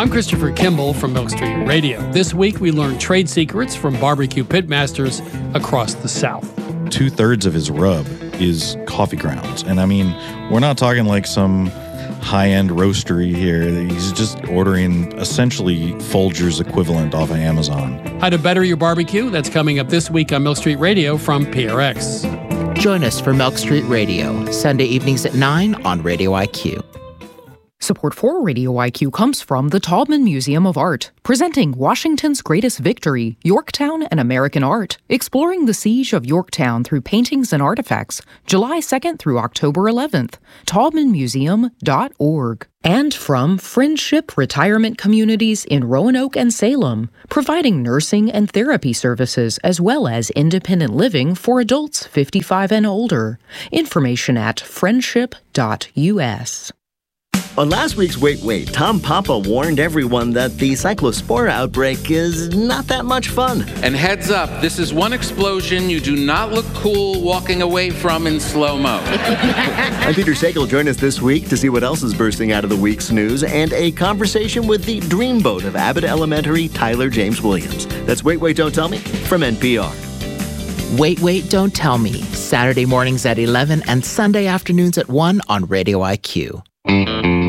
I'm Christopher Kimball from Milk Street Radio. This week we learn trade secrets from barbecue pitmasters across the South. 2/3 of his rub is coffee grounds. And I mean, we're not talking like some high-end roastery here. He's just ordering essentially Folgers equivalent off of Amazon. How to better your barbecue? That's coming up this week on Milk Street Radio from PRX. Join us for Milk Street Radio, Sunday evenings at 9 on Radio IQ. Support for Radio IQ comes from the Taubman Museum of Art, presenting Washington's Greatest Victory, Yorktown and American Art, exploring the siege of Yorktown through paintings and artifacts, July 2nd through October 11th, taubmanmuseum.org. And from Friendship Retirement Communities in Roanoke and Salem, providing nursing and therapy services as well as independent living for adults 55 and older. Information at friendship.us. On last week's Wait, Tom Papa warned everyone that the cyclospora outbreak is not that much fun. And heads up, this is one explosion you do not look cool walking away from in slow-mo. I'm Peter Sagal. Join us this week to see what else is bursting out of the week's news and a conversation with the dreamboat of Abbott Elementary, Tyler James Williams. That's Wait, Don't Tell Me from NPR. Wait, Don't Tell Me, Saturday mornings at 11 and Sunday afternoons at 1 on Radio IQ.